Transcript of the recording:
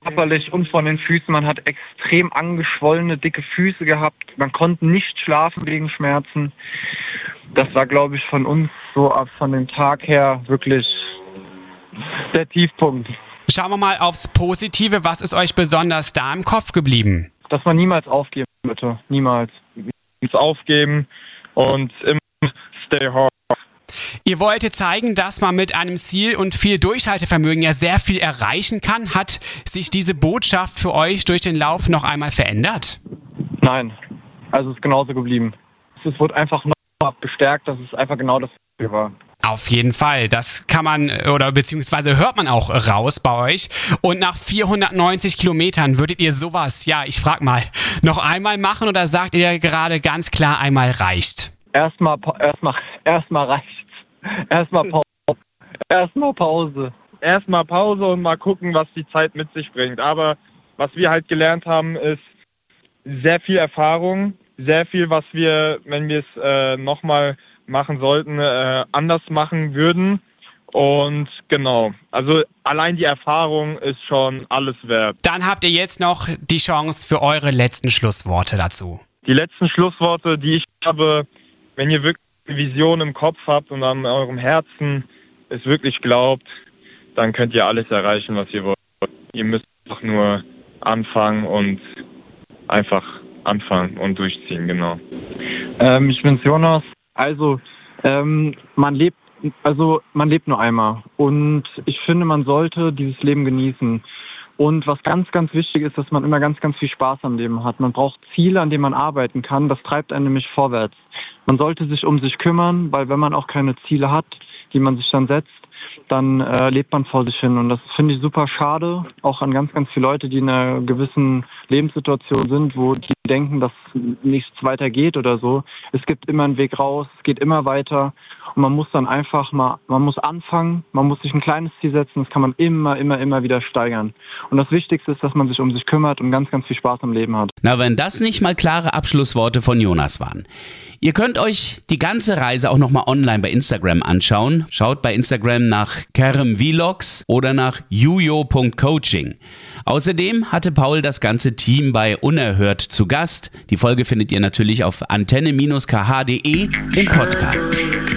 körperlich und von den Füßen. Man hat extrem angeschwollene, dicke Füße gehabt. Man konnte nicht schlafen wegen Schmerzen. Das war, glaube ich, von uns so von dem Tag her wirklich der Tiefpunkt. Schauen wir mal aufs Positive. Was ist euch besonders da im Kopf geblieben? Dass man niemals aufgeben, bitte. Niemals. Uns aufgeben und immer stay hard. Ihr wolltet zeigen, dass man mit einem Ziel und viel Durchhaltevermögen ja sehr viel erreichen kann. Hat sich diese Botschaft für euch durch den Lauf noch einmal verändert? Nein, also es ist genauso geblieben. Es wurde einfach noch bestärkt, dass es einfach genau das war. Auf jeden Fall, das kann man oder beziehungsweise hört man auch raus bei euch. Und nach 490 Kilometern würdet ihr sowas, ja, ich frag mal, noch einmal machen oder sagt ihr gerade ganz klar, einmal reicht? Erstmal reicht's. Erstmal Pause. Erstmal Pause und mal gucken, was die Zeit mit sich bringt. Aber was wir halt gelernt haben, ist sehr viel Erfahrung, sehr viel, was wir, wenn wir es nochmal machen sollten, anders machen würden. Und genau, also allein die Erfahrung ist schon alles wert. Dann habt ihr jetzt noch die Chance für eure letzten Schlussworte dazu. Die letzten Schlussworte, die ich habe, wenn ihr wirklich eine Vision im Kopf habt und an eurem Herzen es wirklich glaubt, dann könnt ihr alles erreichen, was ihr wollt. Ihr müsst einfach nur anfangen und einfach anfangen und durchziehen, genau. Ich bin's Jonas. Also, man lebt nur einmal und ich finde, man sollte dieses Leben genießen. Und was ganz, ganz wichtig ist, dass man immer ganz, ganz viel Spaß am Leben hat. Man braucht Ziele, an denen man arbeiten kann. Das treibt einen nämlich vorwärts. Man sollte sich um sich kümmern, weil wenn man auch keine Ziele hat, die man sich dann setzt, dann lebt man vor sich hin. Und das finde ich super schade, auch an ganz, ganz viele Leute, die in einer gewissen Lebenssituation sind, wo die denken, dass nichts weiter geht oder so. Es gibt immer einen Weg raus, es geht immer weiter. Und man muss dann einfach man muss anfangen, man muss sich ein kleines Ziel setzen, das kann man immer wieder steigern. Und das Wichtigste ist, dass man sich um sich kümmert und ganz, ganz viel Spaß am Leben hat. Na, wenn das nicht mal klare Abschlussworte von Jonas waren. Ihr könnt euch die ganze Reise auch nochmal online bei Instagram anschauen. Schaut bei Instagram nach Kerem Vlogs oder nach jujo.coaching. Außerdem hatte Paul das ganze Team bei Unerhört zu Gast. Die Folge findet ihr natürlich auf antenne-kh.de im Podcast.